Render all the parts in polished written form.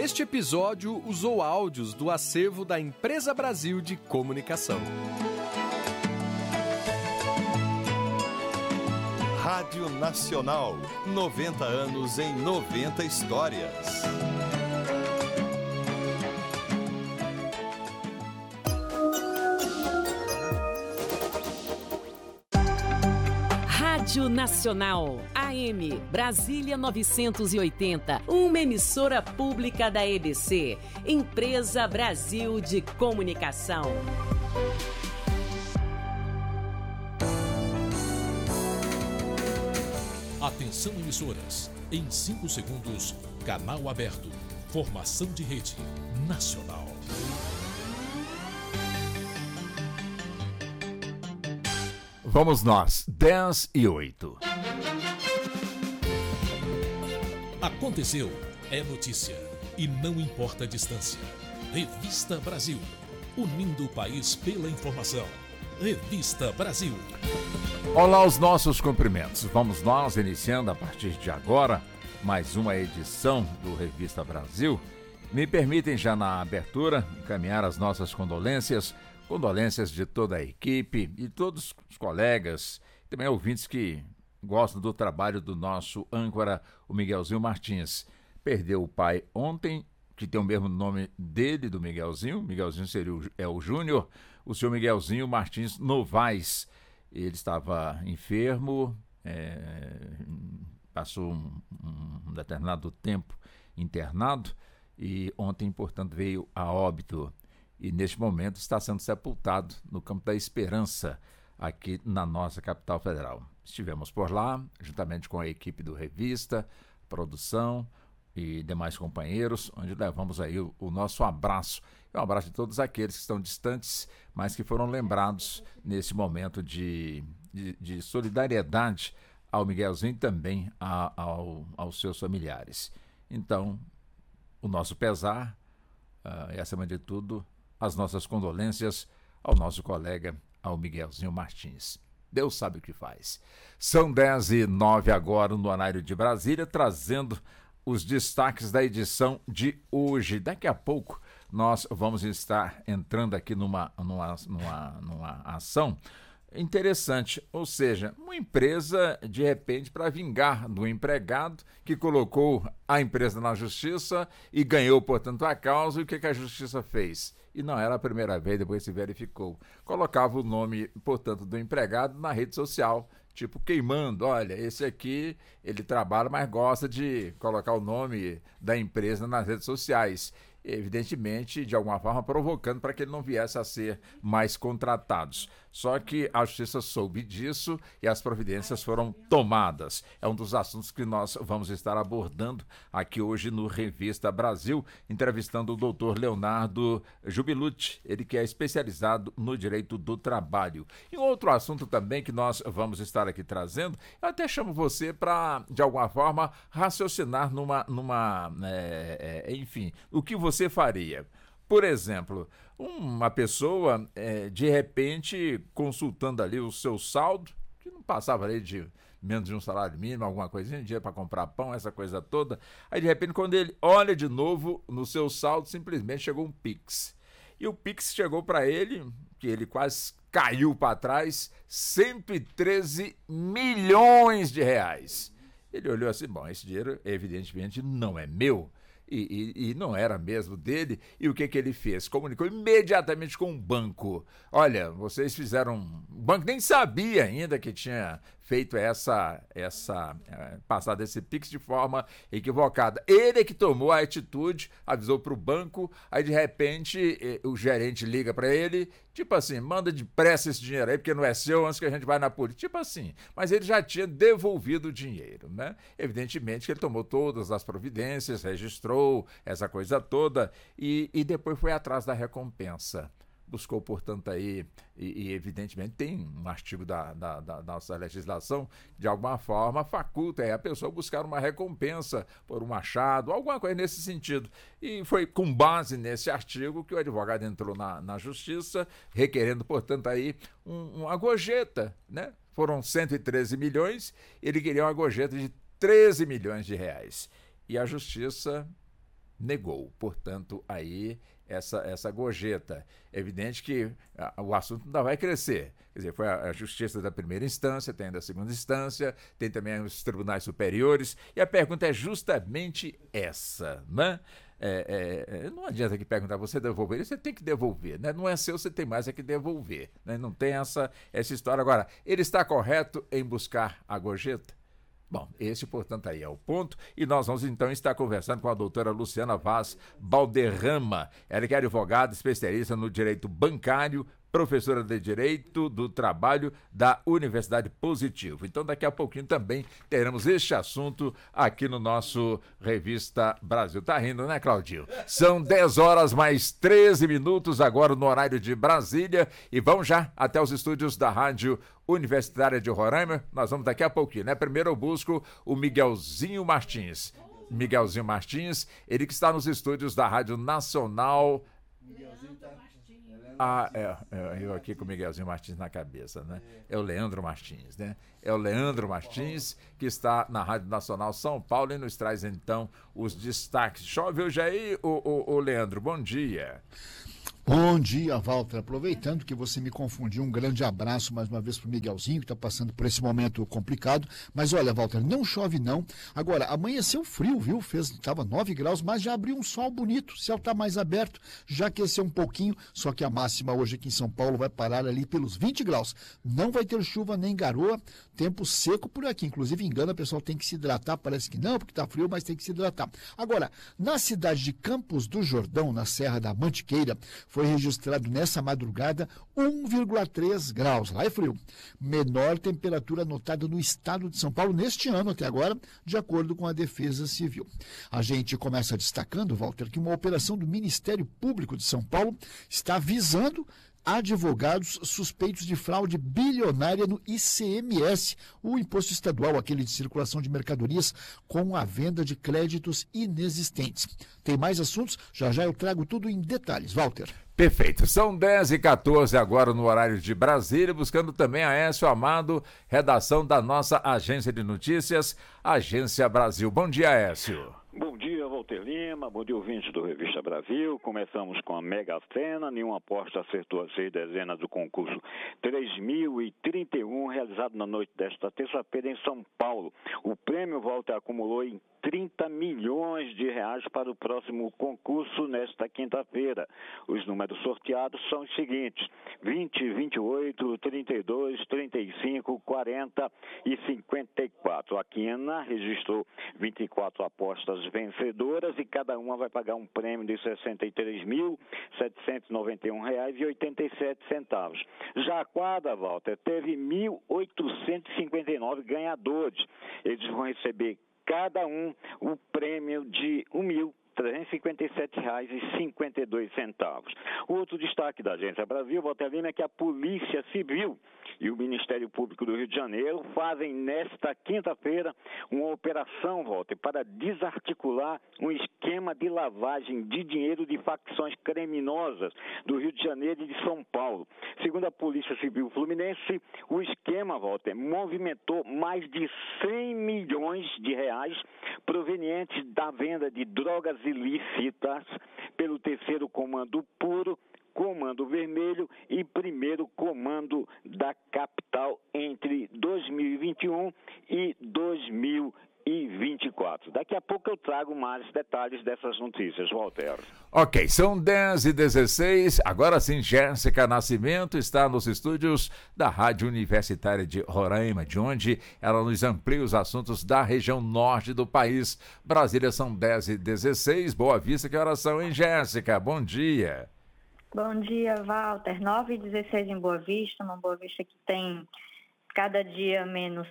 Este episódio usou áudios do acervo da Empresa Brasil de Comunicação. Rádio Nacional, 90 anos em 90 histórias. Rádio Nacional, AM, Brasília 980, uma emissora pública da EBC, Empresa Brasil de Comunicação. Atenção emissoras, em 5 segundos, canal aberto, formação de rede nacional. Vamos nós, 10:08. Aconteceu, é notícia, e não importa a distância. Revista Brasil, unindo o país pela informação. Revista Brasil. Olá, os nossos cumprimentos. Vamos nós, iniciando a partir de agora, mais uma edição do Revista Brasil. Me permitem já na abertura encaminhar as nossas condolências de toda a equipe e todos os colegas, também ouvintes que gostam do trabalho do nosso âncora, o Miguelzinho Martins. Perdeu o pai ontem, que tem o mesmo nome dele, do Miguelzinho. Miguelzinho seria o Júnior, o senhor Miguelzinho Martins Novaes. Ele estava enfermo, passou um determinado tempo internado e ontem, portanto, veio a óbito. E neste momento está sendo sepultado no Campo da Esperança, aqui na nossa capital federal. Estivemos por lá, juntamente com a equipe do Revista, produção e demais companheiros, onde levamos aí o nosso abraço. Um abraço de todos aqueles que estão distantes, mas que foram lembrados nesse momento de solidariedade ao Miguelzinho e também aos seus familiares. Então, o nosso pesar e, acima de tudo, as nossas condolências ao nosso colega, ao Miguelzinho Martins. Deus sabe o que faz. São 10:09 agora no horário de Brasília, trazendo os destaques da edição de hoje. Daqui a pouco nós vamos estar entrando aqui numa ação interessante, ou seja, uma empresa, de repente, para vingar do empregado que colocou a empresa na justiça e ganhou, portanto, a causa. E o que a justiça fez? E não era a primeira vez, depois se verificou. Colocava o nome, portanto, do empregado na rede social, tipo queimando. Olha, esse aqui, ele trabalha, mas gosta de colocar o nome da empresa nas redes sociais. Evidentemente, de alguma forma, provocando para que ele não viesse a ser mais contratados. Só que a justiça soube disso e as providências foram tomadas. É um dos assuntos que nós vamos estar abordando aqui hoje no Revista Brasil, entrevistando o doutor Leonardo Jubilucci, ele que é especializado no direito do trabalho. E um outro assunto também que nós vamos estar aqui trazendo, eu até chamo você para, de alguma forma, raciocinar enfim, o que você faria. Por exemplo, uma pessoa, de repente, consultando ali o seu saldo, que não passava ali de menos de um salário mínimo, alguma coisinha, dinheiro para comprar pão, essa coisa toda. Aí, de repente, quando ele olha de novo no seu saldo, simplesmente chegou um Pix. E o Pix chegou para ele, que ele quase caiu para trás, 113 milhões de reais. Ele olhou assim, bom, esse dinheiro evidentemente não é meu. E não era mesmo dele. E o que ele fez? Comunicou imediatamente com o banco. Olha, vocês fizeram... O banco nem sabia ainda que tinha feito passado esse Pix de forma equivocada. Ele é que tomou a atitude, avisou para o banco, aí de repente o gerente liga para ele, tipo assim, manda depressa esse dinheiro aí, porque não é seu, antes que a gente vai na polícia. Tipo assim, mas ele já tinha devolvido o dinheiro, né? Evidentemente que ele tomou todas as providências, registrou essa coisa toda e depois foi atrás da recompensa. Buscou, portanto, aí, e evidentemente tem um artigo da nossa legislação, de alguma forma, faculta a pessoa buscar uma recompensa por um achado, alguma coisa nesse sentido. E foi com base nesse artigo que o advogado entrou na justiça, requerendo, portanto, aí uma gorjeta, né? Foram 113 milhões, ele queria uma gorjeta de 13 milhões de reais. E a justiça negou. Portanto, aí essa gorjeta. É evidente que o assunto ainda vai crescer. Quer dizer, foi a justiça da primeira instância, tem da segunda instância, tem também os tribunais superiores, e a pergunta é justamente essa, né? Não adianta que perguntar, você devolver, você tem que devolver, né? Não é seu, você tem mais que devolver, né? Não tem essa história. Agora, ele está correto em buscar a gorjeta? Bom, esse, portanto, aí é o ponto, e nós vamos então estar conversando com a doutora Luciana Vaz Balderrama, ela que é advogada, especialista no direito bancário, professora de Direito do Trabalho da Universidade Positivo. Então, daqui a pouquinho também teremos este assunto aqui no nosso Revista Brasil. Tá rindo, né, Claudinho? São 10 horas mais 13 minutos agora no horário de Brasília e vamos já até os estúdios da Rádio Universitária de Roraima. Nós vamos daqui a pouquinho, né? Primeiro eu busco o Miguelzinho Martins. Miguelzinho Martins, ele que está nos estúdios da Rádio Nacional. Eu aqui com o Miguelzinho Martins na cabeça, né? É o Leandro Martins, né? É o Leandro Martins que está na Rádio Nacional São Paulo e nos traz então os destaques. Chove hoje aí, o Leandro, bom dia. Bom dia, Walter. Aproveitando que você me confundiu, um grande abraço mais uma vez para o Miguelzinho, que está passando por esse momento complicado. Mas olha, Walter, não chove não. Agora, amanheceu frio, viu? Estava 9 graus, mas já abriu um sol bonito. O céu está mais aberto, já aqueceu um pouquinho, só que a máxima hoje aqui em São Paulo vai parar ali pelos 20 graus. Não vai ter chuva nem garoa, tempo seco por aqui. Inclusive, engana, o pessoal tem que se hidratar, parece que não, porque está frio, mas tem que se hidratar. Agora, na cidade de Campos do Jordão, na Serra da Mantiqueira, foi registrado nessa madrugada 1,3 graus. Lá é frio. Menor temperatura anotada no estado de São Paulo neste ano até agora, de acordo com a Defesa Civil. A gente começa destacando, Walter, que uma operação do Ministério Público de São Paulo está visando advogados suspeitos de fraude bilionária no ICMS, o imposto estadual, aquele de circulação de mercadorias, com a venda de créditos inexistentes. Tem mais assuntos? Já já eu trago tudo em detalhes. Walter. Perfeito. São 10h14 agora no horário de Brasília, buscando também a Aécio Amado, redação da nossa agência de notícias, Agência Brasil. Bom dia, Aécio. Bom dia, Walter Lima. Bom dia, ouvintes do Revista Brasil. Começamos com a Mega Sena. Nenhuma aposta acertou as 6 dezenas do concurso 3.031, realizado na noite desta terça-feira em São Paulo. O prêmio, Walter, acumulou em 30 milhões de reais para o próximo concurso nesta quinta-feira. Os números sorteados são os seguintes: 20, 28, 32, 35, 40 e 54. A quina registrou 24 apostas vencedoras e cada uma vai pagar um prêmio de R$ 63.791,87. Já a quadra, Walter, teve 1.859 ganhadores. Eles vão receber cada um o prêmio de R$ 1.357,52. O outro destaque da Agência Brasil, Walter Lima, é que a Polícia Civil e o Ministério Público do Rio de Janeiro fazem nesta quinta-feira uma operação, Walter, para desarticular um esquema de lavagem de dinheiro de facções criminosas do Rio de Janeiro e de São Paulo. Segundo a Polícia Civil Fluminense, o esquema, Walter, movimentou mais de 100 milhões de reais provenientes da venda de drogas ilícitas pelo terceiro comando puro, Comando Vermelho e primeiro comando da capital entre 2021 e 2024. Daqui a pouco eu trago mais detalhes dessas notícias, Walter. Ok, são 10h16. Agora sim, Jéssica Nascimento está nos estúdios da Rádio Universitária de Roraima, de onde ela nos amplia os assuntos da região norte do país. Brasília, são 10h16. Boa Vista, que horas são, hein, Jéssica? Bom dia. Bom dia, Walter. 9h16 em Boa Vista, uma Boa Vista que tem cada dia menos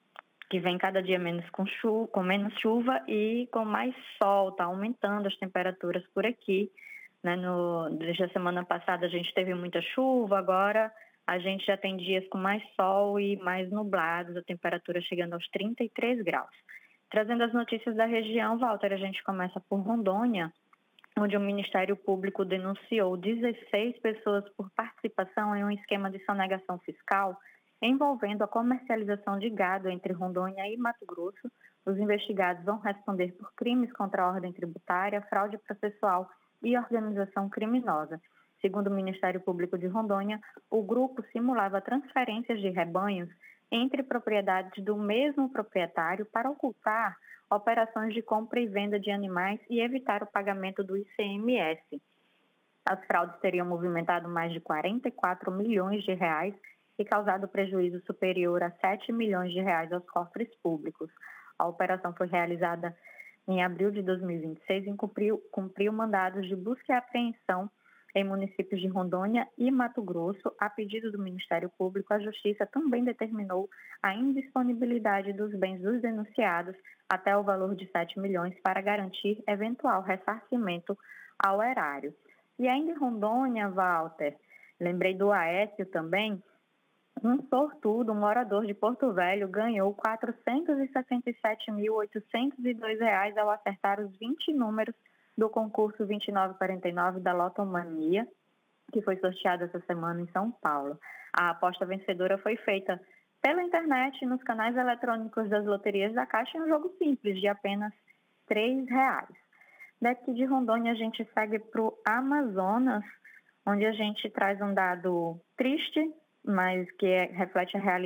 com menos chuva e com mais sol. Está aumentando as temperaturas por aqui, né? Desde a semana passada a gente teve muita chuva, agora a gente já tem dias com mais sol e mais nublados, a temperatura chegando aos 33 graus. Trazendo as notícias da região, Walter, a gente começa por Rondônia, onde o Ministério Público denunciou 16 pessoas por participação em um esquema de sonegação fiscal envolvendo a comercialização de gado entre Rondônia e Mato Grosso, Os investigados vão responder por crimes contra a ordem tributária, fraude processual e organização criminosa. Segundo o Ministério Público de Rondônia, o grupo simulava transferências de rebanhos entre propriedades do mesmo proprietário para ocultar operações de compra e venda de animais e evitar o pagamento do ICMS. As fraudes teriam movimentado mais de 44 milhões de reais e causado prejuízo superior a 7 milhões de reais aos cofres públicos. A operação foi realizada em abril de 2026 e cumpriu mandados de busca e apreensão em municípios de Rondônia e Mato Grosso. A pedido do Ministério Público, a Justiça também determinou a indisponibilidade dos bens dos denunciados até o valor de 7 milhões para garantir eventual ressarcimento ao erário. E ainda em Rondônia, Walter, lembrei do Aécio também, um sortudo, um morador de Porto Velho, ganhou R$ 467.802 ao acertar os 20 números do concurso 2949 da Lotomania, que foi sorteado essa semana em São Paulo. A aposta vencedora foi feita pela internet nos canais eletrônicos das loterias da Caixa em um jogo simples de apenas R$ 3. Daqui de Rondônia a gente segue para o Amazonas, onde a gente traz um dado triste, mas que reflete a realidade